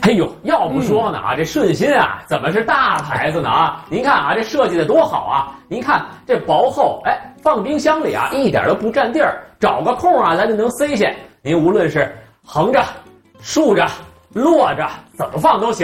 哎呦，要不说呢这顺心啊，怎么是大牌子呢啊？您看啊，这设计的多好啊！您看这薄厚，哎，放冰箱里啊，一点都不占地儿，找个空啊，咱就能塞下。您无论是横着、竖着、摞着，怎么放都行。